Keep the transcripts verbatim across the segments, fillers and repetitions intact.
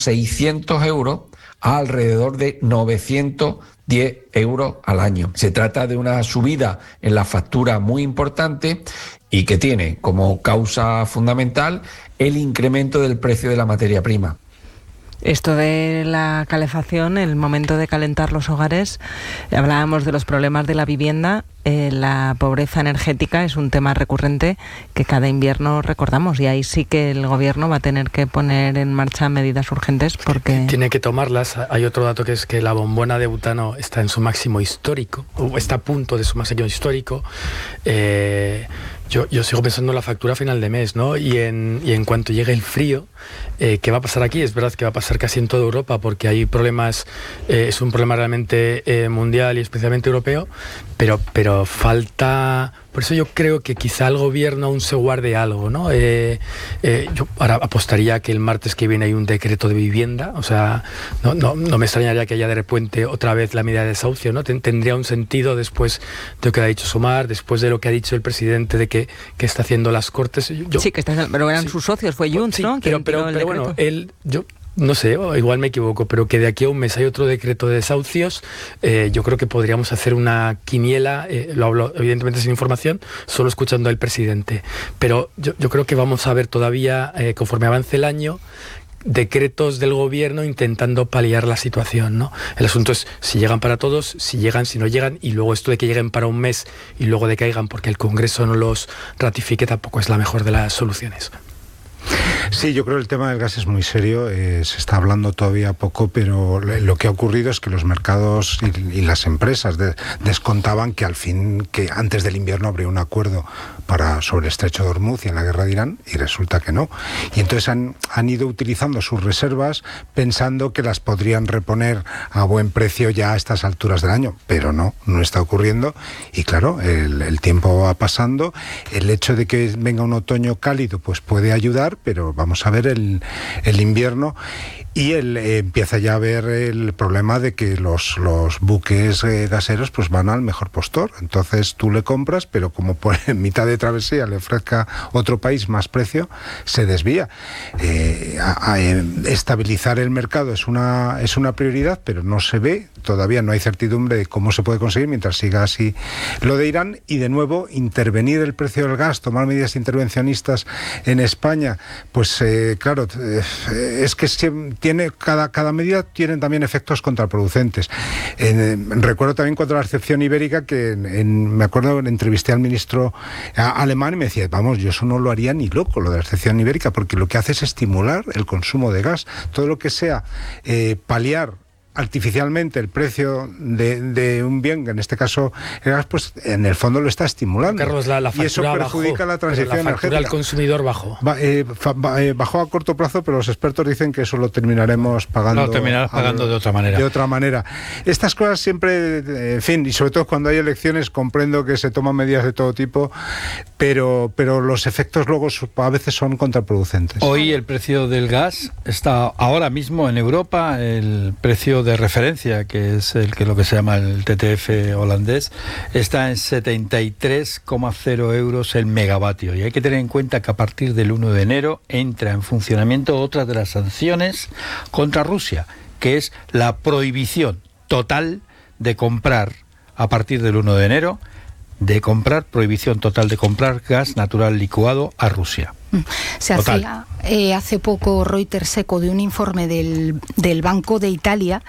seiscientos euros a alrededor de novecientos diez euros al año. Se trata de una subida en la factura muy importante y que tiene como causa fundamental el incremento del precio de la materia prima. Esto de la calefacción, el momento de calentar los hogares, hablábamos de los problemas de la vivienda, eh, la pobreza energética es un tema recurrente que cada invierno recordamos, y ahí sí que el gobierno va a tener que poner en marcha medidas urgentes porque... Tiene que tomarlas. Hay otro dato que es que la bombona de butano está en su máximo histórico, o está a punto de su máximo histórico. Eh... Yo, yo sigo pensando en la factura a final de mes, ¿no? Y en, y en cuanto llegue el frío, eh, ¿qué va a pasar aquí? Es verdad que va a pasar casi en toda Europa porque hay problemas, eh, es un problema realmente eh, mundial y especialmente europeo, pero, pero falta... Por eso yo creo que quizá el gobierno aún se guarde algo, ¿no? Eh, eh, yo ahora apostaría que el martes que viene hay un decreto de vivienda, o sea, no, no, no me extrañaría que haya de repente otra vez la medida de desahucio, ¿no? Ten, tendría un sentido después de lo que ha dicho Sumar, después de lo que ha dicho el presidente de que, que está haciendo las Cortes. Yo, sí, que está, pero eran sí, sus socios, fue Junts, sí, ¿no? Pero, pero, pero bueno, él... Yo, no sé, igual me equivoco, pero que de aquí a un mes hay otro decreto de desahucios, eh, yo creo que podríamos hacer una quiniela, eh, lo hablo evidentemente sin información, solo escuchando al presidente. Pero yo, yo creo que vamos a ver todavía, eh, conforme avance el año, decretos del gobierno intentando paliar la situación, ¿no? El asunto es si llegan para todos, si llegan, si no llegan, y luego esto de que lleguen para un mes y luego decaigan porque el Congreso no los ratifique tampoco es la mejor de las soluciones. Sí, yo creo que el tema del gas es muy serio, eh, se está hablando todavía poco, pero lo que ha ocurrido es que los mercados y, y las empresas de, descontaban que al fin, que antes del invierno habría un acuerdo para, sobre el estrecho de Hormuz y en la guerra de Irán, y resulta que no. Y entonces han, han ido utilizando sus reservas pensando que las podrían reponer a buen precio ya a estas alturas del año, pero no, no está ocurriendo. Y claro, el, el tiempo va pasando, el hecho de que venga un otoño cálido pues puede ayudar, pero vamos a ver el, el invierno y el, eh, empieza ya a ver el problema de que los, los buques eh, gaseros pues van al mejor postor. Entonces tú le compras, pero como por en mitad de travesía le ofrezca otro país más precio, se desvía. Eh, a, a, estabilizar el mercado es una, es una prioridad, pero no se ve, todavía no hay certidumbre de cómo se puede conseguir mientras siga así lo de Irán. Y de nuevo, intervenir el precio del gas, tomar medidas intervencionistas en España, pues eh, claro, eh, es que tiene cada, cada medida tiene también efectos contraproducentes. Eh, recuerdo también cuando la excepción ibérica, que en, en, me acuerdo, entrevisté al ministro a, alemán y me decía, vamos, yo eso no lo haría ni loco, lo de la excepción ibérica, porque lo que hace es estimular el consumo de gas. Todo lo que sea eh, paliar artificialmente el precio de, de un bien, en este caso el gas, pues en el fondo lo está estimulando. Carlos, la, la y eso perjudica bajó, la transición la energética. Al consumidor bajó. Ba, eh, fa, ba, eh, bajó a corto plazo, pero los expertos dicen que eso lo terminaremos pagando. No, terminarás pagando a, de otra manera. De otra manera. Estas cosas siempre, eh, en fin, y sobre todo cuando hay elecciones, comprendo que se toman medidas de todo tipo, pero, pero los efectos luego a veces son contraproducentes. Hoy el precio del gas está ahora mismo en Europa, el precio de referencia, que es el que lo que se llama el T T F holandés, está en setenta y tres coma cero euros el megavatio. Y hay que tener en cuenta que a partir del uno de enero entra en funcionamiento otra de las sanciones contra Rusia, que es la prohibición total de comprar a partir del uno de enero, de comprar, prohibición total de comprar gas natural licuado a Rusia. Se hacía eh, hace poco Reuters eco de un informe del, del Banco de Italia.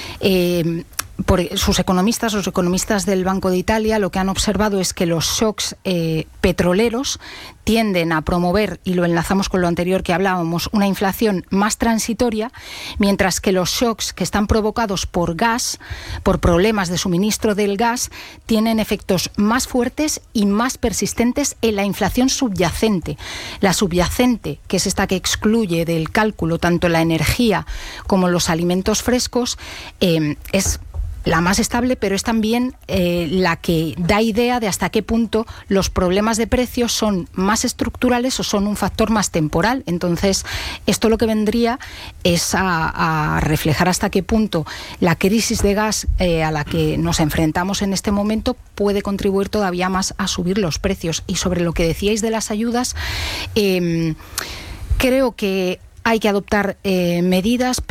Eh, por sus economistas, los economistas del Banco de Italia, lo que han observado es que los shocks eh, petroleros tienden a promover, y lo enlazamos con lo anterior que hablábamos, una inflación más transitoria, mientras que los shocks que están provocados por gas, por problemas de suministro del gas, tienen efectos más fuertes y más persistentes en la inflación subyacente. La subyacente, que es esta que excluye del cálculo tanto la energía como los alimentos frescos, eh, es la más estable, pero es también eh, la que da idea de hasta qué punto los problemas de precios son más estructurales o son un factor más temporal. Entonces, esto lo que vendría es a, a reflejar hasta qué punto la crisis de gas eh, a la que nos enfrentamos en este momento puede contribuir todavía más a subir los precios. Y sobre lo que decíais de las ayudas, eh, creo que hay que adoptar eh, medidas.